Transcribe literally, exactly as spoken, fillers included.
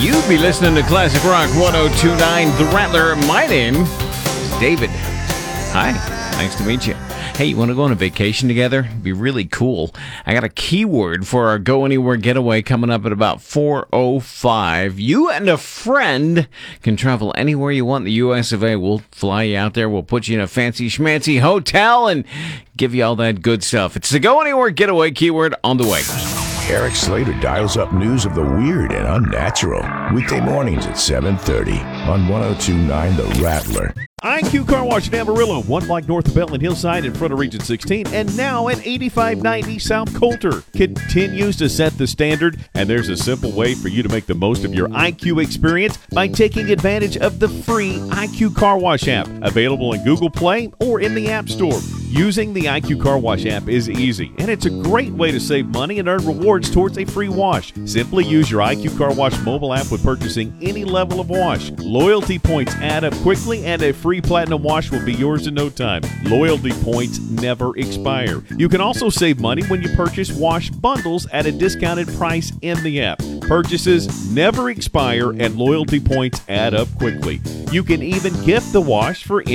You'd be listening to Classic Rock one oh two point nine The Rattler. My name is David. Hi, nice to meet you. Hey, you want to go on a vacation together? It'd be really cool. I got a keyword for our Go Anywhere getaway coming up at about four oh five. You and a friend can travel anywhere you want in the U S of A. We'll fly you out there. We'll put you in a fancy schmancy hotel and give you all that good stuff. It's the Go Anywhere getaway keyword on the way. Eric Slater dials up news of the weird and unnatural. Weekday mornings at seven thirty on one oh two point nine The Rattler. I Q Car Wash in Amarillo, one block north of Beltland Hillside in front of Region sixteen, and now at eighty-five ninety South Coulter. Continues to set the standard, and there's a simple way for you to make the most of your I Q experience by taking advantage of the free I Q Car Wash app, available in Google Play or in the App Store. Using the I Q Car Wash app is easy, and it's a great way to save money and earn rewards towards a free wash. Simply use your I Q Car Wash mobile app with purchasing any level of wash. Loyalty points add up quickly, and a free Platinum wash will be yours in no time. Loyalty points never expire. You can also save money when you purchase wash bundles at a discounted price in the app. Purchases never expire, and loyalty points add up quickly. You can even gift the wash for